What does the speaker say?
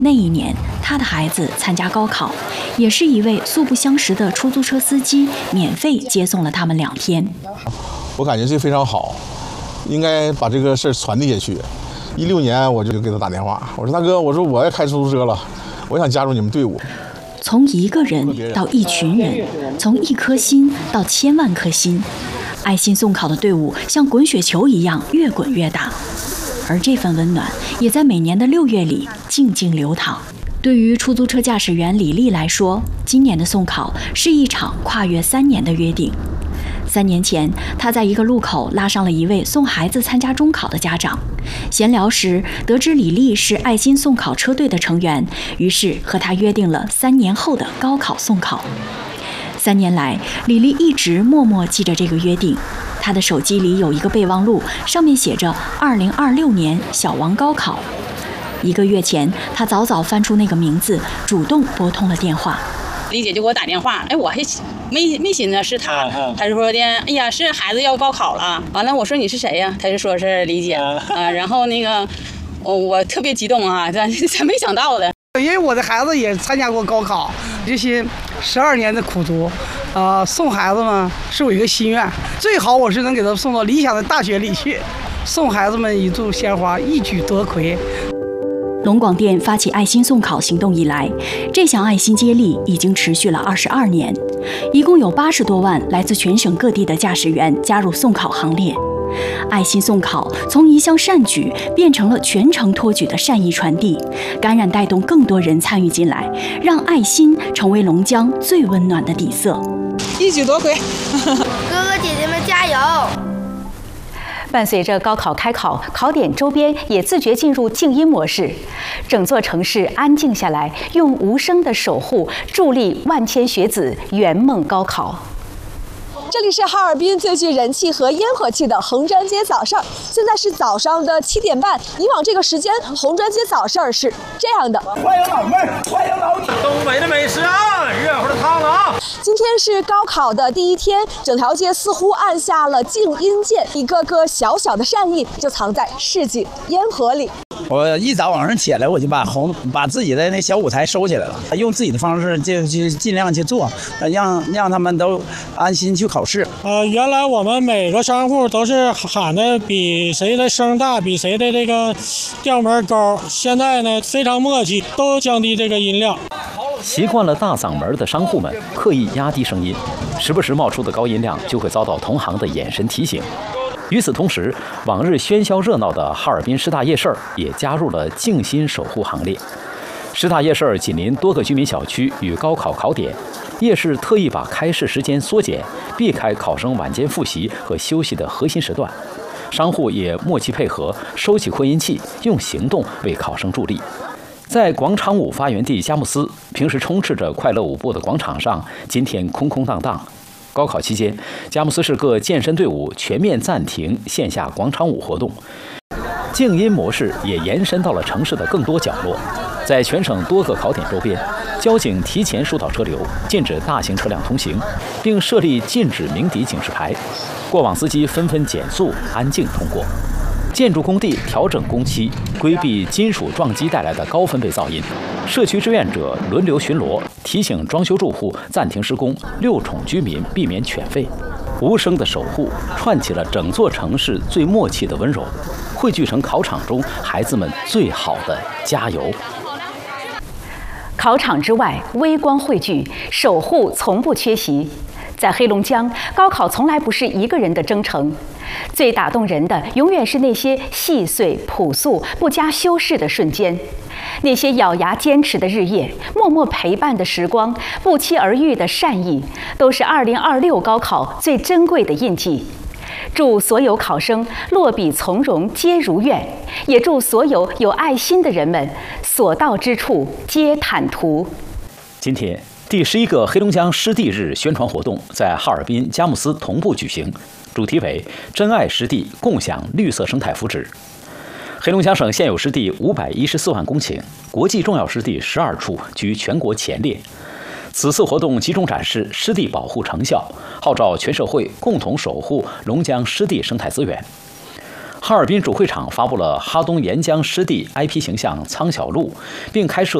那一年，他的孩子参加高考，也是一位素不相识的出租车司机免费接送了他们2天。 我感觉这非常好，应该把这个事儿传递下去。16年我就给他打电话，我说大哥，我说我要开出租车了，我想加入你们队伍。 从一个人到一群人，从1颗心到1000万颗心，爱心送考的队伍像滚雪球一样越滚越大。而这份温暖也在每年的6月里静静流淌。对于出租车驾驶员李丽来说，今年的送考是一场跨越3年的约定。3年前，她在一个路口拉上了一位送孩子参加中考的家长。闲聊时得知李丽是爱心送考车队的成员，于是和她约定了3年后的高考送考。3年来，李丽一直默默记着这个约定。她的手机里有一个备忘录，上面写着2026年小王高考。1个月前，她早早翻出那个名字，主动拨通了电话。 李姐就给我打电话，我还没寻思是她，她就说的，哎呀，是孩子要高考了。完了，我说你是谁呀？她就说是李姐然后那个，我特别激动啊，咱没想到的。 因为我的孩子也参加过高考，这些12年的苦读，送孩子们是我一个心愿，最好我是能给他送到理想的大学里去，送孩子们一束鲜花，一举夺魁。 龙广电发起爱心送考行动以来，这项爱心接力已经持续了22年，一共有80多万来自全省各地的驾驶员加入送考行列。爱心送考从一项善举变成了全程托举的善意传递，感染带动更多人参与进来，让爱心成为龙江最温暖的底色。 一举夺魁， 哥哥姐姐们加油！ 伴随着高考开考，考点周边也自觉进入静音模式，整座城市安静下来，用无声的守护助力万千学子圆梦高考。 这里是哈尔滨最具人气和烟火气的红砖街早市，现在是早上的7点半。以往这个时间，红砖街早市是这样的。 欢迎老妹儿，欢迎老铁，东北的美食啊，热乎的烫了啊！ 今天是高考的第1天，整条街似乎按下了静音键，一个个小小的善意就藏在市井烟火里。 我一早晚上起来，我就把自己的那小舞台收起来了，用自己的方式就尽量去做，让他们都安心去考试。 原来我们每个商户都是喊的比谁的声大，比谁的这个调门高。现在呢，非常默契，都降低这个音量。 习惯了大嗓门的商户们刻意压低声音，时不时冒出的高音量就会遭到同行的眼神提醒。与此同时，往日喧嚣热闹的哈尔滨师大夜市也加入了静心守护行列。师大夜市紧邻多个居民小区与高考考点，夜市特意把开市时间缩减，避开考生晚间复习和休息的核心时段。商户也默契配合，收起扩音器，用行动为考生助力。在广场舞发源地佳木斯，平时充斥着快乐舞步的广场上，今天空空荡荡。高考期间，佳木斯市各健身队伍全面暂停线下广场舞活动，静音模式也延伸到了城市的更多角落。在全省多个考点周边，交警提前疏导车流，禁止大型车辆通行，并设立禁止鸣笛警示牌，过往司机纷纷减速，安静通过。建筑工地调整工期，规避金属撞击带来的高分贝噪音。社区志愿者轮流巡逻，提醒装修住户暂停施工，6重居民避免犬吠。无声的守护串起了整座城市最默契的温柔，汇聚成考场中孩子们最好的加油。 考场之外，微光汇聚，守护从不缺席。在黑龙江，高考从来不是一个人的征程，最打动人的永远是那些细碎、朴素、不加修饰的瞬间，那些咬牙坚持的日夜，默默陪伴的时光，不期而遇的善意，都是2026高考最珍贵的印记。祝所有考生落笔从容，皆如愿；也祝所有有爱心的人们所到之处皆坦途。 今天，第11个黑龙江湿地日宣传活动在哈尔滨佳木斯同步举行，主题为“珍爱湿地，共享绿色生态福祉”。黑龙江省现有湿地514万公顷，国际重要湿地12处居全国前列。此次活动集中展示湿地保护成效，号召全社会共同守护龙江湿地生态资源。 哈尔滨主会场发布了哈东沿江湿地 IP 形象苍小路，并开设